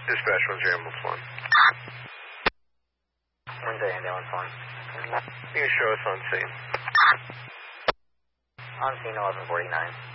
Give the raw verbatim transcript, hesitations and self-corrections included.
Dispatch one zero ambulance one. one zero ambulance one. You can show us on scene. On scene eleven forty-nine.